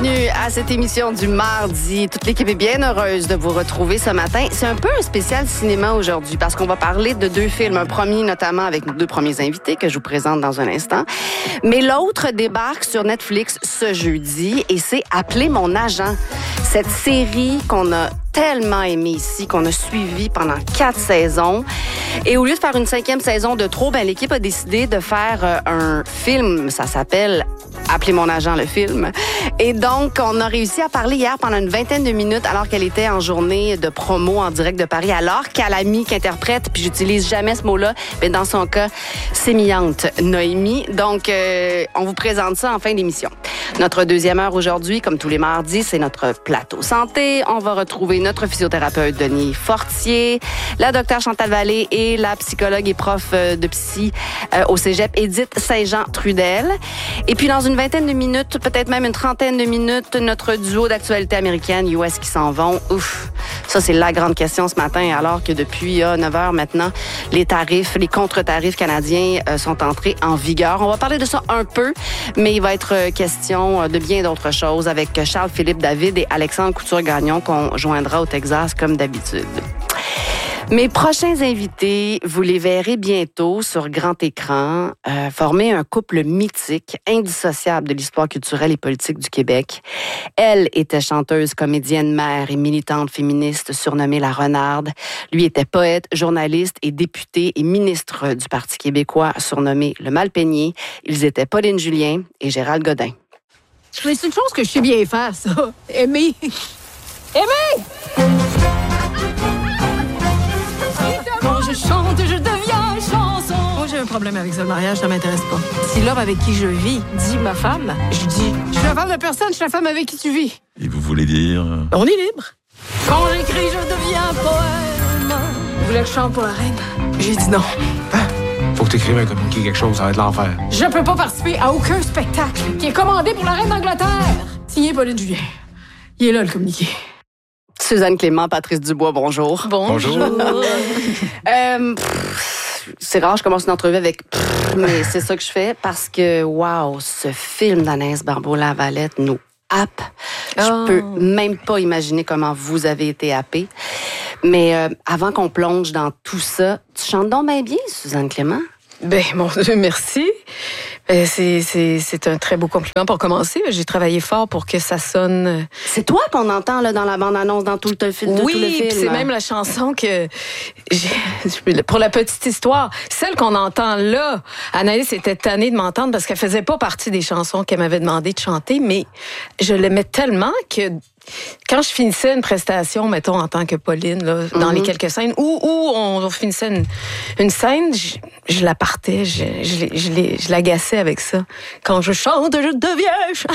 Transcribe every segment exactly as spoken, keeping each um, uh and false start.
bienvenue à cette émission du mardi. Toute l'équipe est bien heureuse de vous retrouver ce matin. C'est un peu un spécial cinéma aujourd'hui parce qu'on va parler de deux films. Un premier notamment avec nos deux premiers invités que je vous présente dans un instant. Mais l'autre débarque sur Netflix ce jeudi et c'est Appelez mon agent. Cette série qu'on a tellement aimé ici, qu'on a suivi pendant quatre saisons. Et au lieu de faire une cinquième saison de trop, ben, l'équipe a décidé de faire euh, un film. Ça s'appelle Appelez mon agent, le film. Et donc, on a réussi à parler hier pendant une vingtaine de minutes alors qu'elle était en journée de promo en direct de Paris, alors qu'Alami qui interprète, puis j'utilise jamais ce mot-là, mais dans son cas, sémillante Noémie. Donc, euh, on vous présente ça en fin d'émission. Notre deuxième heure aujourd'hui, comme tous les mardis, c'est notre plateau santé. On va retrouver notre physiothérapeute Denis Fortier, la docteure Chantal Vallée et la psychologue et prof de psy euh, au cégep Édith Saint-Jean-Trudel. Et puis dans une vingtaine de minutes, peut-être même une trentaine de minutes, notre duo d'actualité américaine, U S qui s'en vont. Ouf, ça c'est la grande question ce matin, alors que depuis euh, neuf heures maintenant, les tarifs, les contre-tarifs canadiens euh, sont entrés en vigueur. On va parler de ça un peu, mais il va être question de bien d'autres choses avec Charles-Philippe David et Alexandre Couture-Gagnon qu'on joindra au Texas comme d'habitude. Mes prochains invités, vous les verrez bientôt sur grand écran, euh, former un couple mythique, indissociable de l'histoire culturelle et politique du Québec. Elle était chanteuse, comédienne, mère et militante féministe surnommée La Renarde. Lui était poète, journaliste et député et ministre du Parti québécois surnommé Le Malpeigné. Ils étaient Pauline Julien et Gérald Godin. C'est une chose que je sais bien faire, ça. Aimer. Aimer! Quand je chante, je deviens chanson. Moi, j'ai un problème avec ça, le mariage, ça m'intéresse pas. Si l'homme avec qui je vis dit ma femme, je dis, je suis la femme de personne, je suis la femme avec qui tu vis. Et vous voulez dire... On est libre. Quand j'écris, je deviens poème. Vous voulez que je chante pour la reine? J'ai dit non. Hein? Faut que t'écrives un communiqué quelque chose, ça va être l'enfer. Je peux pas participer à aucun spectacle qui est commandé pour la reine d'Angleterre. Signé Pauline Julien. Il est là, le communiqué. Suzanne Clément, Patrice Dubois, bonjour. Bonjour. euh, pff, c'est rare, je commence une entrevue avec pff, mais c'est ça que je fais parce que, wow, ce film d'Anaïs Barbeau-Lavalette nous happe. Je Oh. peux même pas imaginer comment vous avez été happée. Mais euh, avant qu'on plonge dans tout ça, tu chantes donc bien bien, Suzanne Clément? Ben, mon Dieu, merci. Ben, c'est, c'est, c'est un très beau compliment pour commencer. J'ai travaillé fort pour que ça sonne... C'est toi qu'on entend là, dans la bande-annonce, dans tout le, film, oui, tout le film. Oui, c'est même la chanson que... J'ai... Pour la petite histoire, celle qu'on entend là, Anaïs était tannée de m'entendre parce qu'elle faisait pas partie des chansons qu'elle m'avait demandé de chanter, mais je l'aimais tellement que... Quand je finissais une prestation, mettons, en tant que Pauline, là, dans mm-hmm. les quelques scènes, où, où on, on finissait une, une scène, je, je la partais, je, je, je, je, je l'agaçais avec ça. Quand je chante, je deviens...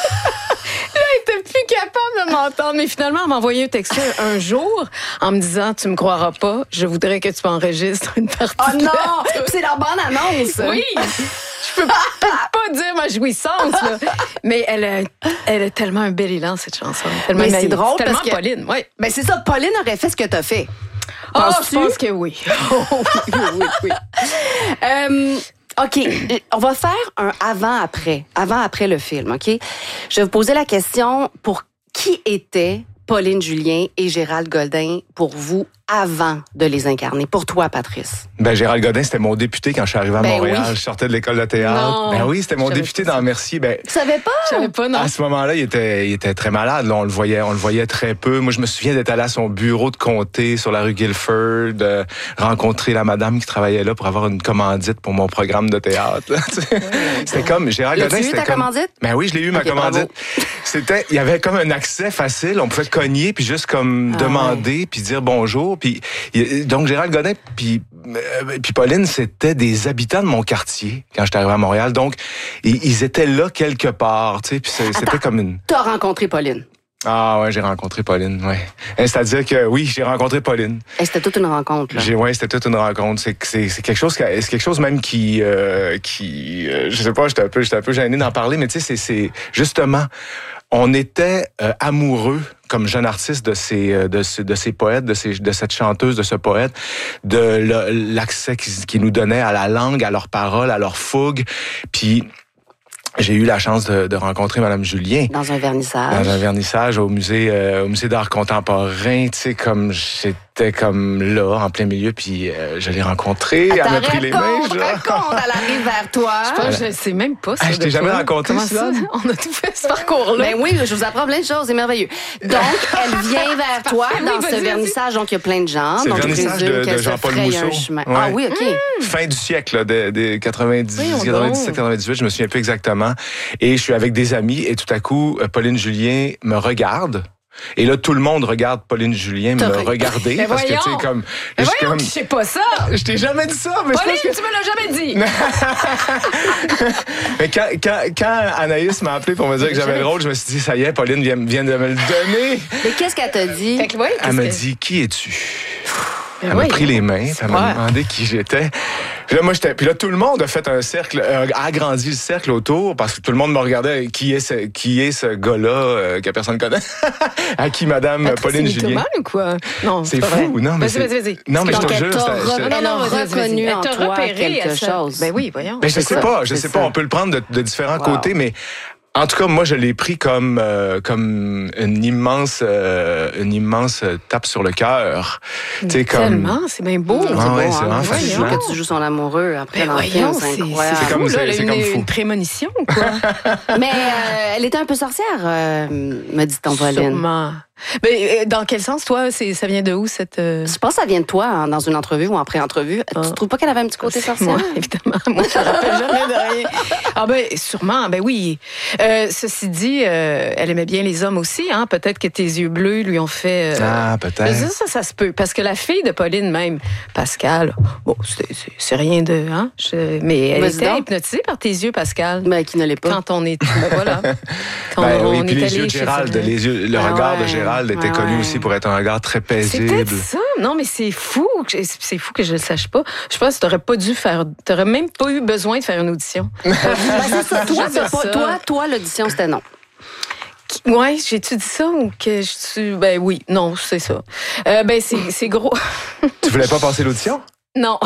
Là, elle était plus capable de m'entendre. Mais finalement, elle m'a envoyé un texto un jour en me disant, tu me croiras pas, je voudrais que tu m'enregistres une partie. Oh non! C'est la bande-annonce! Oui! Je peux pas, pas dire ma jouissance, là. Mais elle a, elle a tellement un bel élan, cette chanson. Tellement mais c'est drôle tellement parce que... Pauline, oui. Ben c'est ça, Pauline aurait fait ce que t'as fait. Oh, Penses-tu? je pense que oui. Oh, oui, oui, oui. euh, OK, on va faire un avant-après, avant-après le film, OK? Je vais vous poser la question, pour qui était Pauline Julien et Gérald Godin pour vous avant de les incarner? Pour toi, Patrice? Ben, Gérald Godin, c'était mon député quand je suis arrivé à ben Montréal. Oui. Je sortais de l'école de théâtre. Non. Ben oui, c'était mon député dans Mercier. Ben, tu savais pas? Je savais pas, non. À ce moment-là, il était, il était très malade. Là, on le voyait, on le voyait très peu. Moi, je me souviens d'être allé à son bureau de comté sur la rue Guilford, de rencontrer la madame qui travaillait là pour avoir une commandite pour mon programme de théâtre. Ouais. C'était comme Gérald Godin. L'as-tu eu ta comme... commandite? Ben oui, je l'ai eu, ma okay, commandite. C'était, il y avait comme un accès facile. On pouvait cogner puis juste comme ah, demander ouais. puis dire bonjour. Puis donc Gérald Godin puis euh, puis Pauline, c'était des habitants de mon quartier quand j'étais arrivé à Montréal. Donc ils, ils étaient là quelque part, tu sais. Puis c'était Attends, comme une. T'as rencontré Pauline? Ah ouais, j'ai rencontré Pauline, ouais. C'est-à-dire que oui, j'ai rencontré Pauline. Et c'était toute une rencontre, là. J'ai, ouais, c'était toute une rencontre. C'est, c'est, c'est quelque chose, c'est quelque chose même qui, euh, qui, euh, je sais pas, j'étais un peu, j'étais un peu gêné d'en parler, mais tu sais, c'est, c'est justement, on était euh, amoureux comme jeune artiste de ces, de ces, de ces poètes, de ces, de cette chanteuse, de ce poète, de le, l'accès qu'ils, qu'ils nous donnaient à la langue, à leurs paroles, à leur fougue, puis. j'ai eu la chance de, de rencontrer Madame Julien. Dans un vernissage. Dans un vernissage au musée, euh, au musée d'art contemporain, tu sais, comme j'étais comme là, en plein milieu, puis euh, je l'ai rencontrée, elle m'a pris les mains. Raconte, raconte, elle arrive vers toi. Je pense que je sais même pas ça. Ah, je t'ai jamais raconté Comment ça? On a tout fait ce parcours-là. Ben oui, je vous apprends plein de choses, c'est merveilleux. Donc, elle vient vers toi Oui, dans vas-y, ce vas-y. vernissage, donc il y a plein de gens. C'est donc, le je vernissage présume de, de qu'elle se Jean-Paul fraye un Mousseau. chemin. Ouais. Ah oui, OK. Fin du siècle, là, des, des quatre-vingt-dix, Voyons quatre-vingt-dix-sept, donc. quatre-vingt-dix-huit, je me souviens plus exactement. Et je suis avec des amis et tout à coup, euh, Pauline Julien me regarde. Et là, tout le monde regarde Pauline Julien me T'as- regarder. Mais parce que, tu sais, voyons. comme... Mais je suis voyons, comme- je sais pas ça. Je t'ai jamais dit ça, mais je Pauline, pense que... tu me l'as jamais dit. Mais quand, quand, quand Anaïs m'a appelé pour me dire que j'avais le rôle, je me suis dit, ça y est, Pauline vient, vient de me le donner. Mais qu'est-ce qu'elle t'a dit? Fait que, ouais, Elle qu'est-ce m'a que- dit, qui es-tu? Mais Elle m'a oui, pris les mains, puis elle m'a super. demandé qui j'étais. Puis là, moi, j'étais. Puis là, tout le monde a fait un cercle, euh, a agrandi le cercle autour, parce que tout le monde me regardait. Qui est ce, qui est ce gars-là euh, que personne connaît? À qui Madame Attends, Pauline c'est Julien? mythomane ou quoi? Non, C'est pas fou, vrai. non, mais Vas-y, c'est- vas-y, vas-y. Non, mais je Donc, te elle jure, t'a c'était- re- j'étais- Elle a vas-y, vas-y, reconnu vas-y. en Elle t'a toi repéré quelque à ça. chose. Ben oui, voyons. Ben, je C'est sais ça, pas, je c'est sais ça. pas, on peut le prendre de, de différents Wow. côtés, mais en tout cas, moi, je l'ai pris comme euh, comme une immense euh, une immense tape sur le cœur. Tu sais, comme Tellement, c'est bien beau. C'est Ah beau, ouais, hein? c'est vraiment Tu fascinant. joues que tu joues son amoureux après Ben dans le film, voyons, c'est c'est incroyable. C'est comme- fou, là, c'est- c'est une, comme fou. une prémonition, quoi. Mais euh, elle était un peu sorcière, euh, me dit ton Pauline. Sûrement. Mais euh, dans quel sens, toi, c'est, ça vient de où, cette... euh, Je pense que ça vient de toi, hein, dans une entrevue ou en pré-entrevue. Ah. Tu trouves pas qu'elle avait un petit côté sorcière? Moi, évidemment. Moi, je me rappelle jamais de rien. Ah ben, sûrement, ben oui. Euh, ceci dit, euh, elle aimait bien les hommes aussi, hein. Peut-être que tes yeux bleus lui ont fait... euh, Ah, je peut-être. veux dire, ça, ça se peut. Parce que la fille de Pauline même, Pascal, bon, c'est, c'est, c'est rien de... Hein, je- mais elle Vas-y était donc. hypnotisée par tes yeux, Pascal. Ben, qui ne l'est pas. Quand on est... Ben voilà. Quand Ben oui, on puis est les allé yeux de chez Gérald, Céline. les yeux, le Ah regard de ouais. Gérald était Ah connu ouais. aussi pour être un regard très C'est paisible. peut-être ça. Non, mais c'est fou. que- C'est fou que je le sache pas. Je pense que t'aurais pas dû faire. T'aurais même pas eu besoin de faire une audition. Ben, c'est ça. Toi, Je c'est sais pas- ça. toi, toi, l'audition, c'était non. Ouais, j'ai-tu dit ça ou que je suis. Ben oui, non, c'est ça. Euh, ben c'est c'est gros. Tu voulais pas passer l'audition? Non.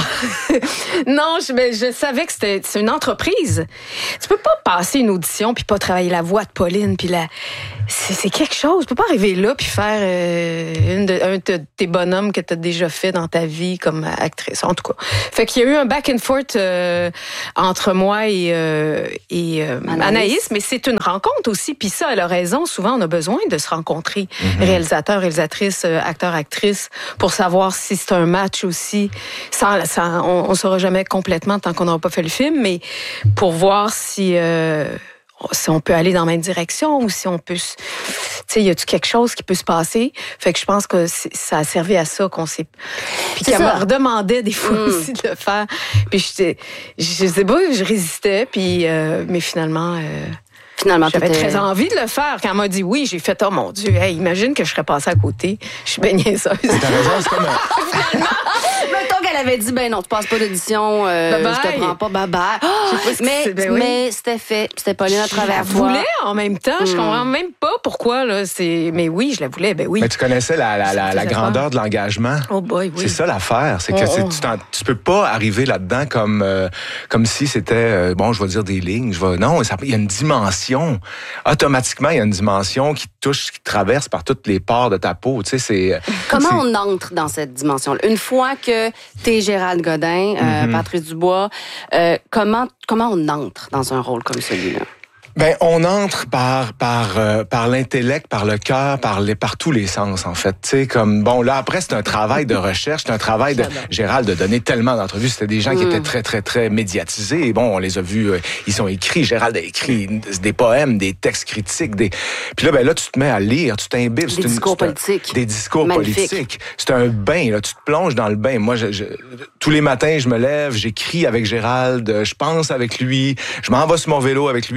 non, je, ben, je savais que c'était c'est une entreprise. Tu peux pas passer une audition puis pas travailler la voix de Pauline puis la c'est, c'est quelque chose. Tu peux pas arriver là puis faire euh, une de, un de tes bonhommes que tu as déjà fait dans ta vie comme actrice. En tout cas. Fait qu'il y a eu un back and forth euh, entre moi et, euh, et euh, Anaïs. Anaïs, mais c'est une rencontre aussi. Puis ça, elle a raison. Souvent, on a besoin de se rencontrer, réalisateur, réalisatrice, euh, acteur, actrice, pour savoir si c'est un match aussi. Sans, sans, on ne saura jamais complètement tant qu'on n'aura pas fait le film, mais pour voir si, euh, si on peut aller dans la même direction ou si on peut... se- Tu sais, y a-tu quelque chose qui peut se passer? Fait que je pense que c'est- ça a servi à ça qu'on s'est... Puis C'est qu'elle me ça. redemandait des fois Mm. aussi de le faire. Puis j'étais... Je sais pas, je résistais, puis... euh, mais finalement... euh, Finalement, j'avais t'étais- très envie de le faire. Quand elle m'a dit oui, j'ai fait, oh mon Dieu, hey, imagine que je serais passée à côté. Je suis bien niaiseuse. T'as raison, c'est comme un... Mettons qu'elle avait dit, ben non, tu passes pas d'audition, euh, Bye bye. je te prends pas, bye bye. sais pas ce qui mais, s'est- ben oui. mais c'était fait, c'était Pauline à Je travers la toi. voulais en même temps. Je Mm. comprends même pas pourquoi. Là, c'est... Mais oui, je la voulais. Ben oui. Mais tu connaissais la, la, la, Ça me la faisait grandeur de l'engagement. Oh boy, oui. C'est ça l'affaire, c'est que On- c'est- on- tu, t'en- tu peux pas arriver là-dedans comme euh, comme si c'était euh, bon, je vais dire des lignes, je vais non, ça- il y a une dimension. Automatiquement, il y a une dimension qui touche, qui traverse par toutes les pores de ta peau. Tu sais, c'est Comment c'est- on entre dans cette dimension-là? Une fois que t'es Gérald Godin, euh, Mhm. Patrice Dubois, euh, comment, comment on entre dans un rôle comme celui-là? Ben, on entre par par euh, par l'intellect, par le cœur, par les par tous les sens en fait. Tu sais, comme bon là après c'est un travail de recherche, c'est un travail de Gérald de donner tellement d'entrevues. C'était des gens qui Mm. étaient très très très médiatisés. Et bon, on les a vus, euh, ils sont écrits. Gérald a écrit des poèmes, des textes critiques, des. Puis là ben là tu te mets à lire, tu t'imbibes. Des C'est une- discours c'est un- politiques. Des discours Magnifique. politiques. C'est un bain là, tu te plonges dans le bain. Moi, je, je- tous les matins je me lève, j'écris avec Gérald, je pense avec lui, je m'en vais sur mon vélo avec lui, je l'amène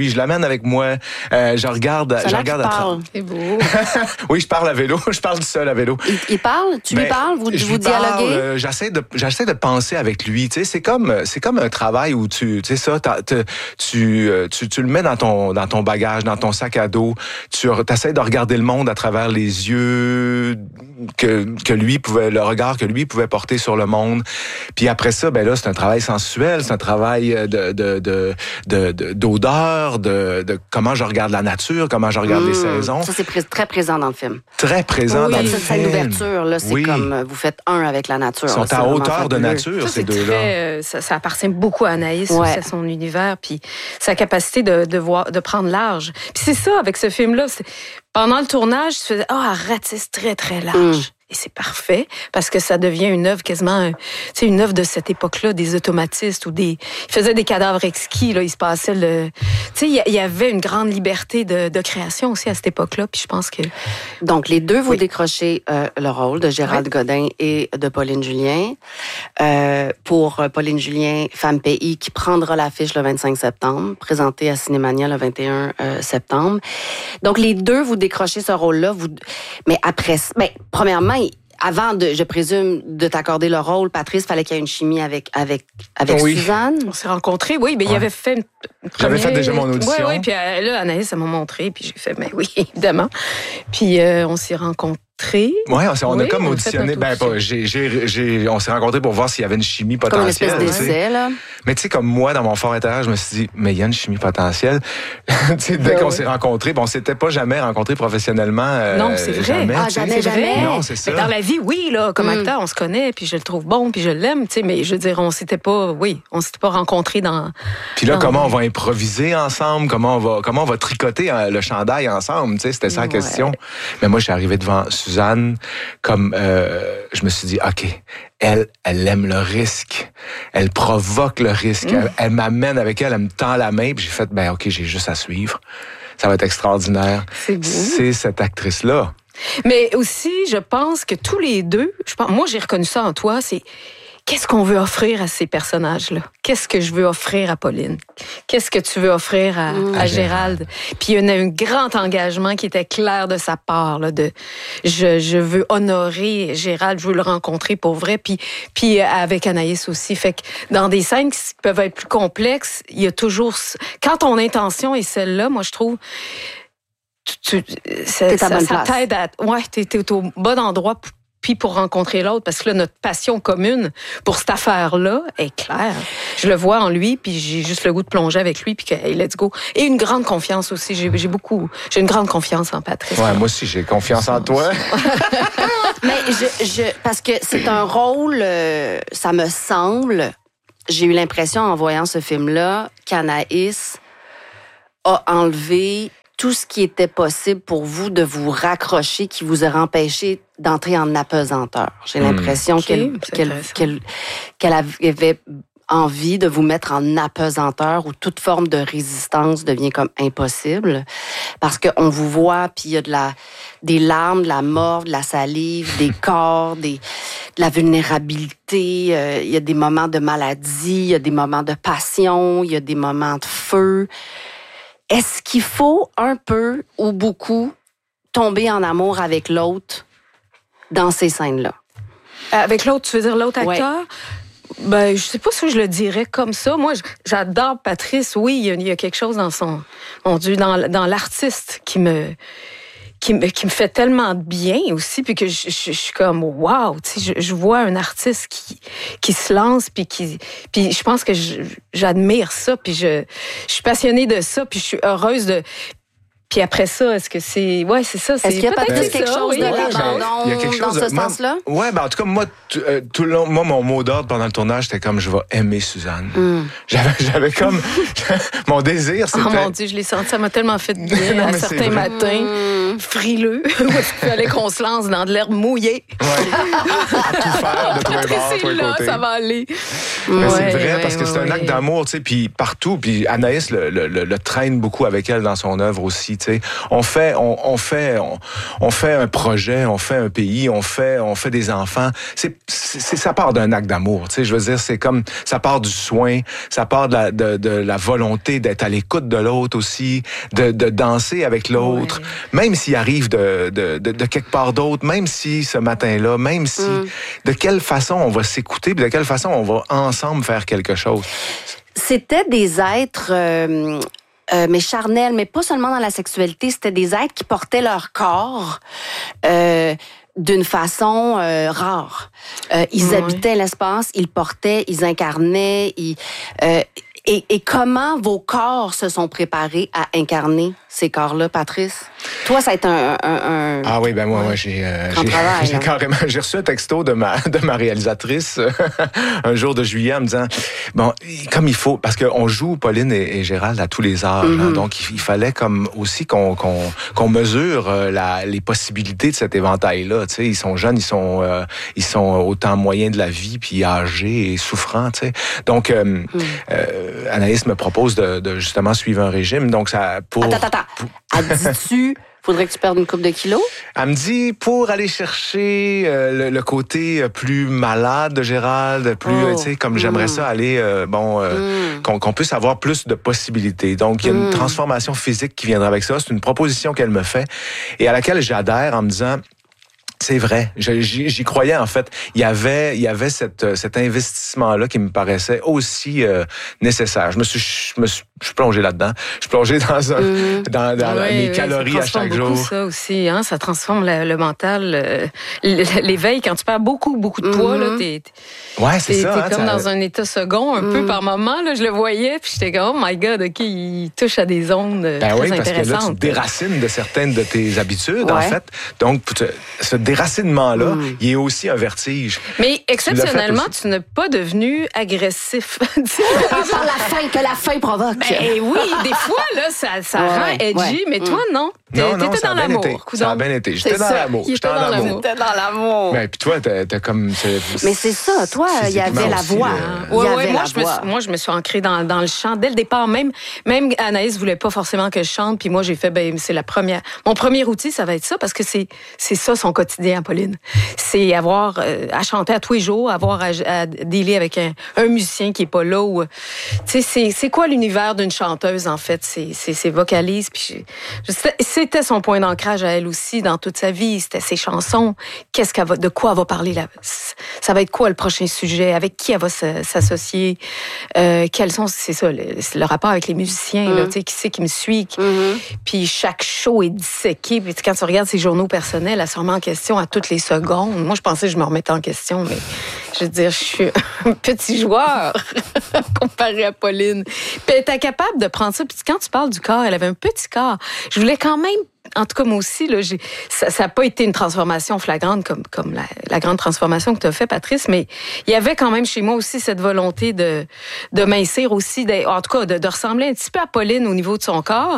promène avec moi. Euh, je regarde, Ça je là regarde qu'il à tra- parle. C'est beau. Oui, je parle à vélo. Je parle tout seul à vélo. Il, il parle? Tu lui Ben, parles? Vous, je vous lui parle, dialoguez? euh, j'essaie de j'essaie de penser avec lui. Tu sais, c'est comme c'est comme un travail où tu tu sais ça, t'as- t'as- tu, euh, tu tu le mets dans ton dans ton bagage, dans ton sac à dos. Tu essaies de regarder le monde à travers les yeux que que lui pouvait le regard que lui pouvait porter sur le monde. Puis après ça, ben là, c'est un travail sensuel, c'est un travail de de de de- de- d'odeur, de, de comment je regarde la nature, comment je regarde les Mmh. saisons. Ça, c'est pré- très présent dans le film. Très présent Oui. dans le Cette scène film. d'ouverture, là, c'est Oui. comme euh, vous faites un avec la nature. Ils là, sont c'est à vraiment hauteur de fabuleux. nature, Ça, ces c'est deux-là. très, euh, ça, ça appartient beaucoup à Anaïs, Ouais. aussi, à son univers, puis sa capacité de, de voir, de prendre large. Puis c'est ça, avec ce film-là, c'est- pendant le tournage, tu faisais, ah, elle ratisse très, très large. Mm. Et c'est parfait, parce que ça devient une œuvre quasiment, un- tu sais, une œuvre de cette époque-là, des automatistes ou des, ils faisaient des cadavres exquis, là, il se passait le, tu sais, il y a- il y avait une grande liberté de, de création aussi à cette époque-là, puis je pense que, Donc, les deux, vous Oui. décrochez euh, le rôle de Gérald Godin et de Pauline Julien. Euh, pour euh, Pauline Julien, Femme Pays, qui prendra l'affiche le vingt-cinq septembre, présentée à Cinémania le vingt et un euh, septembre. Donc, les deux, vous décrochez ce rôle-là. Vous... Mais après, ben, premièrement, avant, de, je présume, de t'accorder le rôle, Patrice, fallait qu'il y ait une chimie avec, avec, avec Oui. Suzanne. on s'est rencontrés, oui, mais il Ouais. avait fait une, une J'avais fait première- déjà mon audition. Oui, oui, puis euh, là, Anaïs, elle m'a montré, puis j'ai fait, mais oui, évidemment. Puis euh, on s'est rencontrés. Ouais, on, s'est- on Oui, a comme on a fait auditionné. notre Ben, audition. pas, j'ai, j'ai, j'ai, on s'est rencontrés pour voir s'il y avait une chimie Comme une espèce potentielle. tu sais. d'essai, là. Mais tu sais, comme moi, dans mon fort intérieur, je me suis dit, mais il y a une chimie potentielle. Tu sais, dès Ben qu'on oui. s'est rencontrés, bon, on s'était pas jamais rencontrés professionnellement. euh, Non, c'est vrai. Jamais, Ah, tu sais. jamais, jamais. Non, c'est ça. Mais dans la vie, oui, là, comme Mm. acteur, on se connaît, puis je le trouve bon, puis je l'aime, tu sais, mais je veux dire, on s'était pas, oui, on s'était pas rencontrés dans. Puis là, Non. comment on va improviser ensemble, comment on va, comment on va tricoter euh, le chandail ensemble, tu sais, c'était ça la Ouais. question. Mais moi, je suis arrivé devant Suzanne, comme euh, je me suis dit, ok, elle, elle aime le risque, elle provoque le risque, Mm. elle, elle m'amène avec elle, elle me tend la main, puis j'ai fait, ben ok, j'ai juste à suivre, ça va être extraordinaire. C'est beau. C'est cette actrice-là. Mais aussi, je pense que tous les deux, je pense, moi, j'ai reconnu ça en toi, c'est qu'est-ce qu'on veut offrir à ces personnages-là? Qu'est-ce que je veux offrir à Pauline? Qu'est-ce que tu veux offrir à, Mmh. à Gérald? Puis il y a un grand engagement qui était clair de sa part, là, de je, je veux honorer Gérald, je veux le rencontrer pour vrai, puis, puis avec Anaïs aussi. Fait que dans des scènes qui peuvent être plus complexes, il y a toujours... Quand ton intention est celle-là, moi, je trouve... Tu, tu, ça, T'es à ça, bonne ça place. t'aide à... Ouais, t'es, t'es au bon endroit p- puis pour rencontrer l'autre, parce que là, notre passion commune pour cette affaire-là est claire. Je le vois en lui, puis j'ai juste le goût de plonger avec lui, puis que, hey, let's go. Et une grande confiance aussi. J'ai, j'ai beaucoup... J'ai une grande confiance en Patrice. Ouais, moi aussi, j'ai confiance en toi. Mais je, je, parce que c'est un rôle, euh, ça me semble, j'ai eu l'impression en voyant ce film-là qu'Anaïs a enlevé tout ce qui était possible pour vous de vous raccrocher, qui vous aurait empêché d'entrer en apesanteur. J'ai Hmm. l'impression Ok, qu'elle, c'est qu'elle, intéressant. qu'elle, qu'elle avait envie de vous mettre en apesanteur où toute forme de résistance devient comme impossible parce qu'on vous voit puis il y a de la des larmes, de la morve, de la salive, des corps, des de la vulnérabilité, euh, il y a des moments de maladie, il y a des moments de passion, il y a des moments de feu. Est-ce qu'il faut un peu ou beaucoup tomber en amour avec l'autre dans ces scènes-là? Avec l'autre, tu veux dire l'autre Ouais. acteur? Ben, je sais pas si je le dirais comme ça. Moi, j'adore Patrice. Oui, il y a, il y a quelque chose dans son, mon Dieu, dans, dans l'artiste qui me, qui me, qui me fait tellement de bien aussi, puis que je, je, je suis comme, wow, tu sais, je, je vois un artiste qui, qui se lance, puis qui, puis je pense que je- j'admire ça, puis je, je suis passionnée de ça, puis je suis heureuse de. Puis après ça, est-ce que c'est... Ouais, c'est ça. C'est Est-ce qu'il y a peut-être peut-être c'est quelque ça, chose oui. de Ouais, l'abandon ben, il y a quelque dans chose ce de- moi- sens-là? Ouais, ben en tout cas, moi, t- euh, tout le long, moi, mon mot d'ordre pendant le tournage, c'était comme je vais aimer Suzanne. Mm. J'avais, j'avais comme mon désir, c'était. Oh mon Dieu, je l'ai senti, ça m'a tellement fait de bien Non, à mais c'est certains vrai. matins. Mm. mm-hmm. frileux, où est-ce qu'il fallait qu'on se lance dans de l'herbe mouillée. Ouais. À tout faire, de tous les bords, tous les là, côtés. ça va aller. Mais ouais, c'est vrai, ouais, parce que ouais, c'est un ouais. acte d'amour, tu sais, puis partout. Puis Anaïs le, le, le, le traîne beaucoup avec elle dans son œuvre aussi, tu sais. On fait, on, on fait, on, on fait un projet, on fait un pays, on fait, on fait des enfants. C'est, c'est ça part d'un acte d'amour, tu sais. Je veux dire, c'est comme, ça part du soin, ça part de la, de, de la volonté d'être à l'écoute de l'autre aussi, de, de danser avec l'autre, ouais. même s'il arrive de, de, de, de quelque part d'autre, même si ce matin-là, même si, mm. de quelle façon on va s'écouter, puis de quelle façon on va ensemble faire quelque chose. C'était des êtres... Euh... Euh, mais charnels, mais pas seulement dans la sexualité, c'était des êtres qui portaient leur corps euh, d'une façon euh, rare. Euh, ils oui. habitaient l'espace, ils portaient, ils incarnaient, ils, euh, et, et comment vos corps se sont préparés à incarner ces corps-là, Patrice? Toi, ça a été un... un, un ah oui, ben moi, ouais, moi j'ai, euh, j'ai, travail, j'ai hein. carrément... J'ai reçu un texto de ma, de ma réalisatrice un jour de juillet en me disant, bon, comme il faut, parce qu'on joue Pauline et, et Gérald à tous les âges, mm-hmm. hein, donc il, il fallait comme aussi qu'on, qu'on, qu'on mesure la, les possibilités de cet éventail-là. Tu sais, ils sont jeunes, ils sont, euh, ils sont autant moyens de la vie, puis âgés et souffrants. Tu sais. Donc, euh, mm. euh, Anaïs me propose de, de justement suivre un régime. Donc, ça pour... Attends, attends, attends. Pour... Elle dit-tu... Faudrait que tu perdes une couple de kilos? Elle me dit, pour aller chercher euh, le, le côté plus malade de Gérald, plus, oh. tu sais, comme mmh. j'aimerais ça aller, euh, bon, euh, mmh. qu'on, qu'on puisse avoir plus de possibilités. Donc, il y a une mmh. transformation physique qui viendra avec ça. C'est une proposition qu'elle me fait et à laquelle j'adhère en me disant... C'est vrai, j'y, j'y croyais en fait. Il y avait, il y avait cette, cet investissement-là qui me paraissait aussi euh, nécessaire. Je me suis, je me suis, je suis plongé là-dedans. Je suis plongé dans un, mmh. dans, dans oui, mes oui, calories à chaque jour. Ça aussi, hein, ça transforme le, le mental, euh, l'éveil. Quand tu perds beaucoup, beaucoup de poids, mmh. là, t'es, ouais, c'est t'es, ça, t'es hein, comme ça... dans un état second, un mmh. peu par moment. Là, je le voyais, puis j'étais comme, oh my God, ok, il touche à des ondes ben très oui, intéressantes. Parce que là, tu te déracines de certaines de tes habitudes, ouais. en fait. Donc, ce déracinement-là, mmh. il est aussi un vertige. Mais exceptionnellement, tu, tu n'es pas devenu agressif. Par la faim que la faim provoque. Ben oui, des fois, là, ça, ça ouais, rend edgy, ouais. mais toi, non. Non, non, t'étais ça dans a bien l'amour. été. Ça a bien été. J'étais dans l'amour. J'étais dans l'amour. J'étais dans l'amour. Ben, puis toi, t'as, t'as comme... C'est, mais c'est ça, toi, il y avait la voix. Oui, oui, moi, je me suis, moi, je me suis ancrée dans, dans le chant. Dès le départ, même, même Anaïs voulait pas forcément que je chante, puis moi, j'ai fait, ben, c'est la première... Mon premier outil, ça va être ça, parce que c'est, c'est ça, son quotidien, Pauline. C'est avoir euh, à chanter à tous les jours, avoir à, à dealer avec un, un musicien qui est pas là. Ou, tu sais, c'est, c'est quoi l'univers d'une chanteuse, en fait? C'est, c'est, c'est vocalise, puis je, je, c'était son point d'ancrage à elle aussi dans toute sa vie. C'était ses chansons. Qu'est-ce qu'elle va, de quoi elle va parler là? Ça va être quoi le prochain sujet? Avec qui elle va s'associer? Euh, quels sont, c'est ça, le, c'est le rapport avec les musiciens, mm. là, tu sais, qui c'est qui me suit? Mm-hmm. Puis chaque show est disséqué. Puis quand tu regardes ses journaux personnels, elle se remet en question à toutes les secondes. Moi, je pensais que je me remettais en question, mais je veux dire, je suis un petit joueur comparé à Pauline. Puis elle était capable de prendre ça. Puis quand tu parles du corps, elle avait un petit corps. Je voulais quand même, en tout cas, moi aussi, là, j'ai, ça n'a pas été une transformation flagrante comme, comme la, la grande transformation que tu as fait, Patrice, mais il y avait quand même chez moi aussi cette volonté de, de mincir aussi, de, en tout cas, de, de ressembler un petit peu à Pauline au niveau de son corps.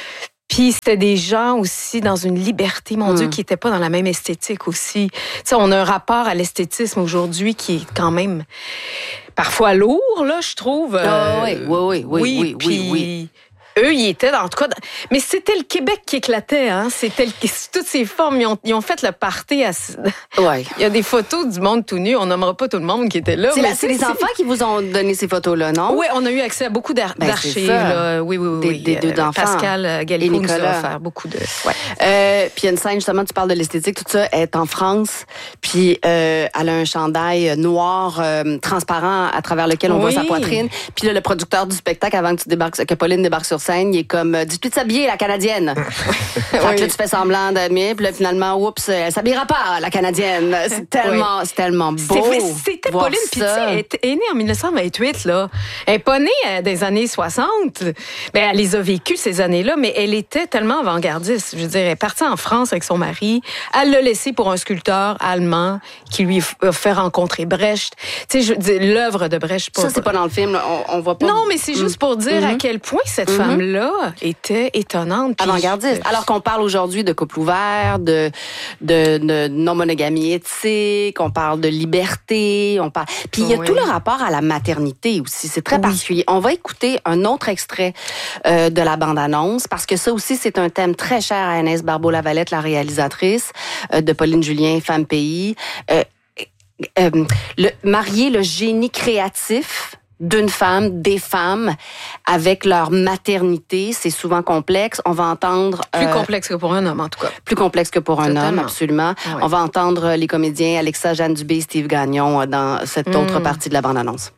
Puis c'était des gens aussi dans une liberté, mon mmh. Dieu, qui n'étaient pas dans la même esthétique aussi. Tu sais, on a un rapport à l'esthétisme aujourd'hui qui est quand même parfois lourd, là, je trouve. Ah oui, oui, oui, oui, oui, oui, puis oui, oui. Eux, ils étaient, en tout cas... Mais c'était le Québec qui éclatait, hein. C'était le... Toutes ces formes, ils ont, ils ont fait le party. À... Ouais. Il y a des photos du monde tout nu. On nommera pas tout le monde qui était là. C'est, mais la, c'est, c'est les enfants qui vous ont donné ces photos-là, non? Oui, on a eu accès à beaucoup d'ar- ben, d'archives. Là. Oui, oui, oui. Des, des deux d'enfants. Pascal Gallico nous a offert beaucoup de... Ouais. Euh, puis il y a une scène, justement, tu parles de l'esthétique, tout ça, elle est en France. Puis euh, elle a un chandail noir, euh, transparent, à travers lequel on oui. voit sa poitrine. Puis là, le producteur du spectacle, avant que tu débarques, que Pauline débarque sur scène, il est comme... Dis-tu de s'habiller, la Canadienne? Fait que oui. là, tu fais semblant d'aimer, puis là, finalement, oups, elle s'habillera pas, la Canadienne. C'est tellement, oui. c'est tellement beau. C'est vrai, c'était Pauline, puis tu sais, elle est née en dix-neuf cent vingt-huit, là. Elle est pas née euh, des années soixante. Ben, elle les a vécues, ces années-là, mais elle était tellement avant-gardiste. Je veux dire, elle est partie en France avec son mari. Elle l'a laissé pour un sculpteur allemand qui lui a fait rencontrer Brecht. Tu sais, je veux dire, l'œuvre de Brecht. Pas, ça, c'est pas dans le film, là. On, on voit pas. Non, mais c'est juste pour dire mm-hmm. à quel point cette mm-hmm. femme-là était étonnante. Puis Avant-gardiste. je- Alors qu'on parle aujourd'hui de couple ouvert, de, de, de non-monogamie éthique, on parle de liberté, on parle... Puis il y a Oui. tout le rapport à la maternité aussi. C'est très Oui. particulier. On va écouter un autre extrait euh, de la bande-annonce parce que ça aussi, c'est un thème très cher à Anaïs Barbeau-Lavalette, la réalisatrice euh, de Pauline Julien, Femme Pays. Euh, euh, le, marier le génie créatif d'une femme, des femmes, avec leur maternité, c'est souvent complexe. On va entendre... Plus euh, complexe que pour un homme, en tout cas. plus complexe que pour un Totalement. homme, absolument. Ouais. On va entendre les comédiens Alexa Jeanne Dubé et Steve Gagnon euh, dans cette Mm. autre partie de la bande-annonce.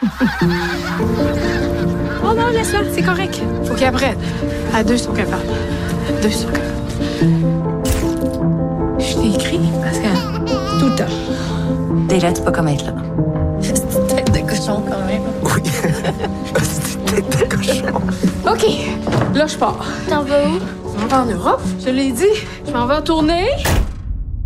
Oh non, laisse-la, c'est correct. Faut qu'ils apprennent. À deux, ils sont capables. Deux, ils sont capables. Je t'ai écrit parce que tout le temps. Déjà, tu peux comme être là. C'est une tête de cochon quand même. Oui. C'est une tête de cochon. OK, là, je pars. T'en vas où? Je m'en vais en Europe, je l'ai dit. Je m'en vais en tournée.